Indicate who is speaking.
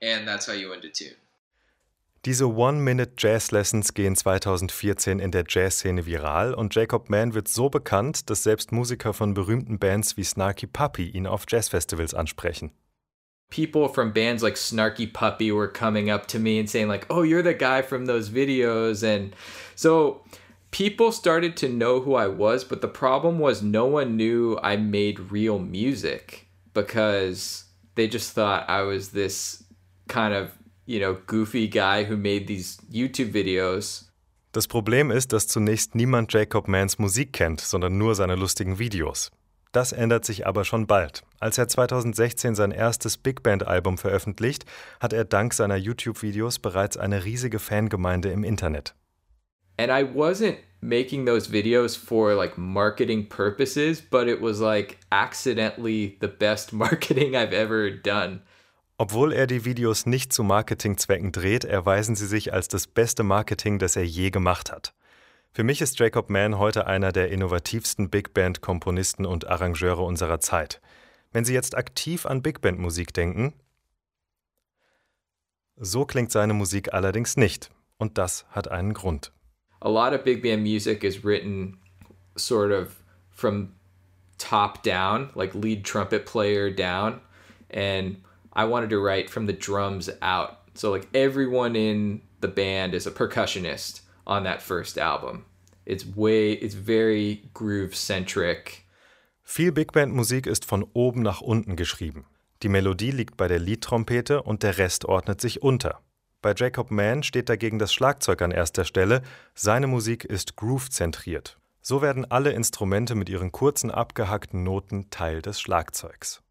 Speaker 1: and that's how you went to tune.
Speaker 2: Diese One-Minute-Jazz-Lessons gehen 2014 in der Jazzszene viral und Jacob Mann wird so bekannt, dass selbst Musiker von berühmten Bands wie Snarky Puppy ihn auf Jazzfestivals ansprechen.
Speaker 1: People from bands like Snarky Puppy were coming up to me and saying like, oh, you're the guy from those videos. And so people started to know who I was, but the problem was no one knew I made real music because they just thought I was this kind of, goofy guy who made these YouTube videos.
Speaker 2: Das Problem ist, dass zunächst niemand Jacob Manns Musik kennt, sondern nur seine lustigen Videos. Das ändert sich aber schon bald. Als er 2016 sein erstes Big-Band-Album veröffentlicht, hat er dank seiner YouTube-Videos bereits eine riesige Fangemeinde im Internet.
Speaker 1: And I wasn't making those videos for like marketing purposes, but it was like accidentally the best marketing I've ever done.
Speaker 2: Obwohl er die Videos nicht zu Marketingzwecken dreht, erweisen sie sich als das beste Marketing, das er je gemacht hat. Für mich ist Jacob Mann heute einer der innovativsten Big-Band-Komponisten und Arrangeure unserer Zeit. Wenn Sie jetzt aktiv an Big-Band-Musik denken, so klingt seine Musik allerdings nicht. Und das hat einen Grund.
Speaker 1: A lot of big band music is written sort of from top down, like lead trumpet player down. And I wanted to write from the drums out. So like everyone in the band is a percussionist on that first album. It's very groove-centric.
Speaker 2: Viel Big-Band-Musik ist von oben nach unten geschrieben. Die Melodie liegt bei der Leadtrompete und der Rest ordnet sich unter. Bei Jacob Mann steht dagegen das Schlagzeug an erster Stelle. Seine Musik ist groove-zentriert. So werden alle Instrumente mit ihren kurzen, abgehackten Noten Teil des Schlagzeugs.